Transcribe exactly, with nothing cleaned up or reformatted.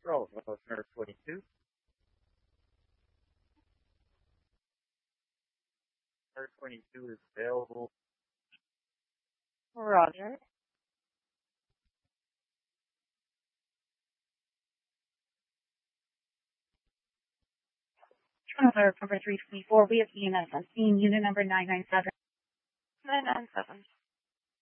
Control, what was Nurse twenty-two? Nurse twenty-two is available. Roger. Traveler number three twenty-four, we have E M S on scene, unit number nine nine seven. nine nine seven.